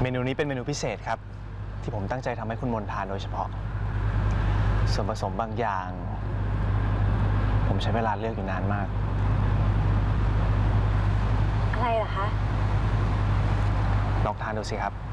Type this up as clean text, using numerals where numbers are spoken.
นูนี้เป็นเมนูพิเศษครับที่ผมตั้งใจทำให้คุณมนทานโดยเฉพาะส่วนผสมบางอย่าง ผมใช้เวลาเลือกอยู่นานมากอะไรเหรอคะลองทานดูสิครับ